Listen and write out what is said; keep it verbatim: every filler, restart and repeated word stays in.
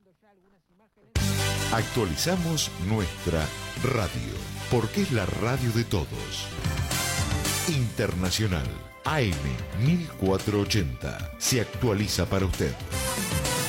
Actualizamos nuestra radio, porque es la radio de todos. Internacional A M mil cuatrocientos ochenta se actualiza para usted.